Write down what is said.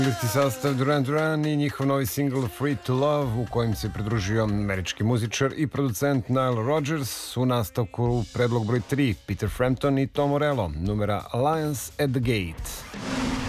Engleski sastav Duran Duran i njihov novi single Free to Love u kojem se pridružio američki muzičar i producent Nile Rodgers. U nastavku predlog broj 3 Peter Frampton i Tom Morello, numera Alliance at the Gate.